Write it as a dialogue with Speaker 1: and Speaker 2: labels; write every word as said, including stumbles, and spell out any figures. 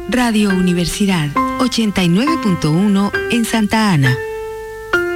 Speaker 1: Radio Universidad ochenta y nueve punto uno en Santa Ana.